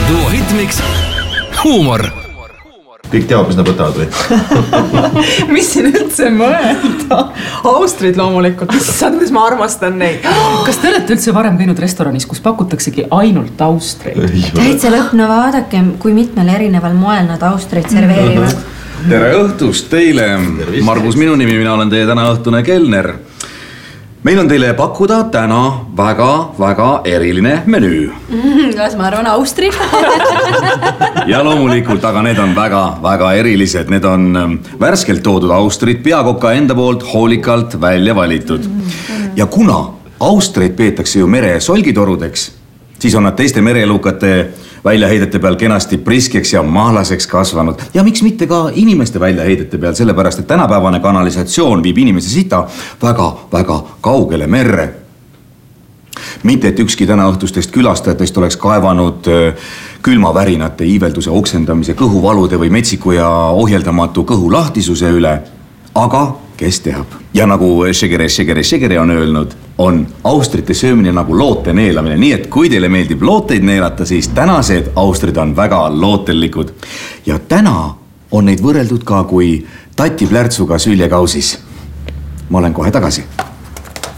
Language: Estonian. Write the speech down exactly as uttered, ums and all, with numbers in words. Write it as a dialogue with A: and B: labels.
A: duo hitmiks huumor.
B: Kõik teavad, mis nad võtavad või?
C: Mis siin üldse mõelda? Austrid loomulikult, mis ma armastan neid.
D: Kas te olete üldse varem käinud restoranis, kus pakutaksegi ainult austreid?
E: Täitsa lõpna vaadake, kui mitmel erineval moel nad austreid serveerivad.
F: Tere õhtust teile! Margus minu nimi, mina olen teie täna õhtune kelner. Meil on teile pakkuda täna väga-väga eriline menüü.
E: Kas ma arvan austri?
F: Ja loomulikult, aga need on väga-väga erilised. Need on värskelt toodud austrid, peakoka enda poolt hoolikalt välja valitud. Ja kuna austreid peetakse ju mere solgitorudeks, siis on nad teiste mereelukate väljaheidete peal kenasti priskeks ja mahlaseks kasvanud. Ja miks mitte ka inimeste väljaheidete peal, sellepärast, et tänapäevane kanalisatsioon viib inimese sita väga-väga kaugele merre. Mitte, et ükski täna õhtustest külastajatest oleks kaevanud külmavärinate, iivelduse oksendamise, kõhuvalude või metsiku ja ohjeldamatu kõhu lahtisuse üle, aga kes teab? Ja nagu Šegere, Šegere, Šegere on öelnud, on austrite söömine nagu loote neelamine. Nii et kui teile meeldib looteid neelata, siis tänased austrid on väga lootellikud. Ja täna on neid võrreldud ka kui tati plärtsuga süljekausis. Ma olen kohe tagasi.